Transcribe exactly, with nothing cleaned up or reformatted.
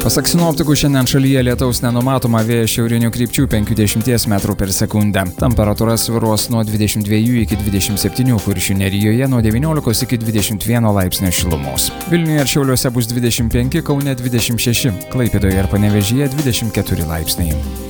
Pasak sinoptikų, šiandien šalyje lietaus nenumatoma, vėjas šiaurinių krypčių penkiasdešimt metrų per sekundę. Temperatūra svyruos nuo dvidešimt dviejų iki dvidešimt septynių, Kuršių nerijoje nuo devyniolikos iki dvidešimt vieno laipsnio šilumos. Vilniuje ir Šiauliuose bus dvidešimt penki, Kaune dvidešimt šeši, Klaipėdoje ir Panevėžyje dvidešimt keturi laipsniai.